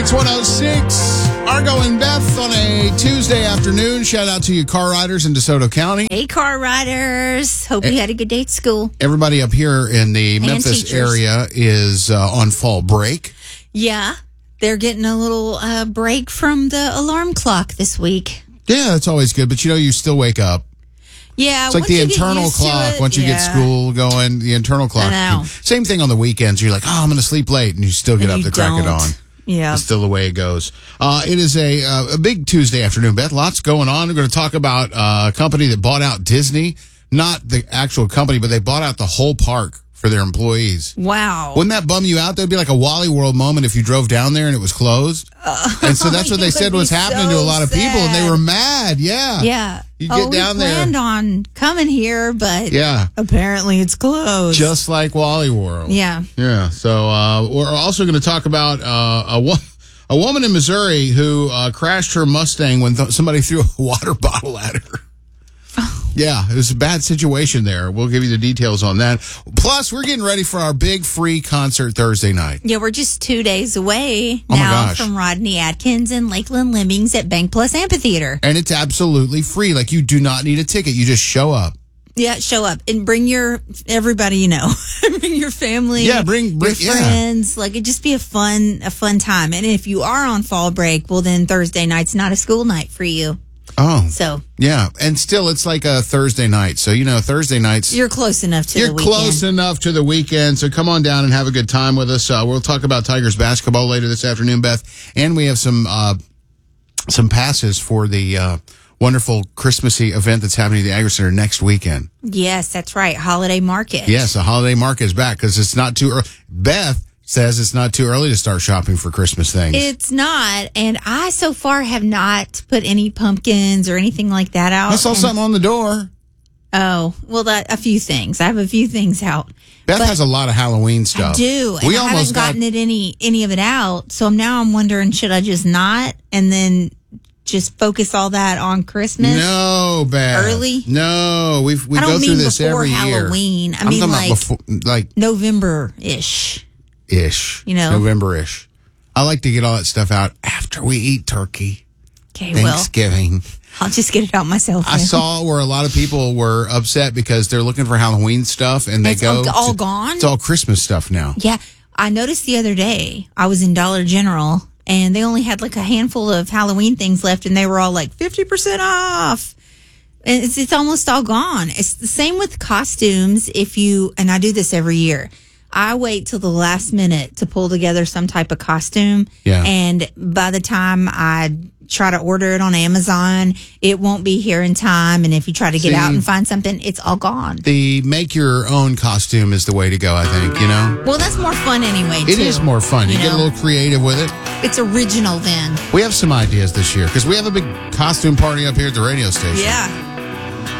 It's 106. Argo and Beth on a Tuesday afternoon. Shout out to you car riders in DeSoto County. Hey, car riders. Hope you had a good day at school. Everybody up here in the Memphis teachers. area is on fall break. Yeah, they're getting a little break from the alarm clock this week. Yeah, that's always good. But, you still wake up. Yeah, It's like the internal clock. Once you get school going, the internal clock. I know. Same thing on the weekends. You're like, oh, I'm going to sleep late. And you still get up to crack it on. Yeah. That's still the way it goes. It is a big Tuesday afternoon, Beth. Lots going on. We're going to talk about a company that bought out Disney. Not the actual company, but they bought out the whole park for their employees. Wow. Wouldn't that bum you out? That'd be like a Wally World moment if you drove down there and it was closed. And so that's what they said was happening to a lot of people, and they were mad. Yeah. Yeah. You get down we there. planned on coming here, but Yeah. apparently it's closed. Just like Wally World. Yeah. Yeah. So we're also going to talk about a woman in Missouri who crashed her Mustang when somebody threw a water bottle at her. Yeah, it was a bad situation there. We'll give you the details on that. Plus, we're getting ready for our big free concert Thursday night. Yeah, we're just 2 days away Oh my now gosh. from Rodney Atkins and Lakeland Lemmings at Bank Plus Amphitheater. And it's absolutely free. Like, you do not need a ticket. You just show up. Yeah, show up and bring everybody you know. Bring your family. Yeah, bring your yeah. friends. Like, it'd just be a fun time. And if you are on fall break, well, then Thursday night's not a school night for you. Oh. So. Yeah, and still, it's like a Thursday night. So, Thursday nights. You're close enough to the weekend. You're close enough to the weekend, so come on down and have a good time with us. We'll talk about Tigers basketball later this afternoon, Beth, and we have some passes for the wonderful Christmassy event that's happening at the Agri Center next weekend. Yes, that's right. Holiday market. Yes, the holiday market is back because it's not too early. Beth says it's not too early to start shopping for Christmas things. It's not, and I so far have not put any pumpkins or anything like that out. I saw something on the door. Oh, well, a few things. I have a few things out. Beth But has a lot of Halloween stuff. I do. And We I almost haven't gotten any of it out. So now I'm wondering, should I just not and then just focus all that on Christmas? No, Beth. Early? No, we I don't go mean through this before every year. Halloween. I I'm mean, talking like, about before, like November-ish. November-ish. I like to get all that stuff out after we eat turkey. Okay, well, Thanksgiving. I'll just get it out myself. I saw where a lot of people were upset because they're looking for Halloween stuff and It's all gone? It's all Christmas stuff now. Yeah, I noticed the other day, I was in Dollar General, and they only had like a handful of Halloween things left, and they were all like 50% off. And it's almost all gone. It's the same with costumes. And I do this every year, I wait till the last minute to pull together some type of costume. Yeah. And by the time I try to order it on Amazon, it won't be here in time. And if you try to get out and find something, it's all gone. The make your own costume is the way to go, I think, Well, that's more fun anyway, too. It is more fun. You get a little creative with it. It's original then. We have some ideas this year because we have a big costume party up here at the radio station. Yeah.